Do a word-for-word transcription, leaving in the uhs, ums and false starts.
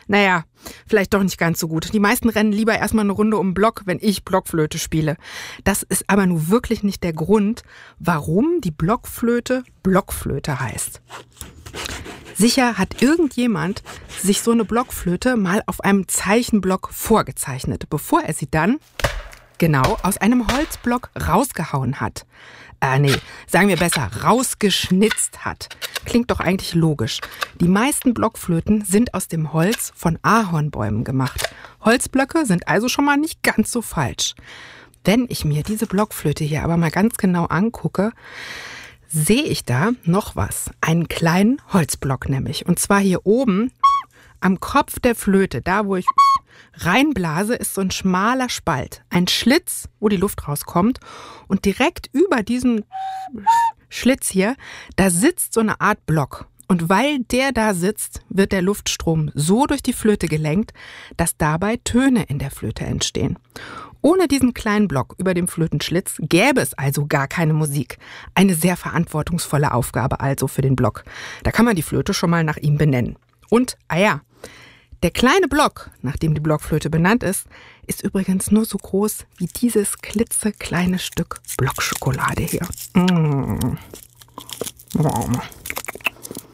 Naja, vielleicht doch nicht ganz so gut. Die meisten rennen lieber erstmal eine Runde um den Block, wenn ich Blockflöte spiele. Das ist aber nun wirklich nicht der Grund, warum die Blockflöte Blockflöte heißt. Sicher hat irgendjemand sich so eine Blockflöte mal auf einem Zeichenblock vorgezeichnet, bevor er sie dann genau aus einem Holzblock rausgehauen hat. Äh, nee, sagen wir besser, rausgeschnitzt hat. Klingt doch eigentlich logisch. Die meisten Blockflöten sind aus dem Holz von Ahornbäumen gemacht. Holzblöcke sind also schon mal nicht ganz so falsch. Wenn ich mir diese Blockflöte hier aber mal ganz genau angucke, sehe ich da noch was. Einen kleinen Holzblock nämlich. Und zwar hier oben am Kopf der Flöte, da wo ich reinblase, ist so ein schmaler Spalt. Ein Schlitz, wo die Luft rauskommt. Und direkt über diesem Schlitz hier, da sitzt so eine Art Block. Und weil der da sitzt, wird der Luftstrom so durch die Flöte gelenkt, dass dabei Töne in der Flöte entstehen. Ohne diesen kleinen Block über dem Flötenschlitz gäbe es also gar keine Musik. Eine sehr verantwortungsvolle Aufgabe also für den Block. Da kann man die Flöte schon mal nach ihm benennen. Und, ah ja, der kleine Block, nach dem die Blockflöte benannt ist, ist übrigens nur so groß wie dieses klitzekleine Stück Blockschokolade hier. Mmh.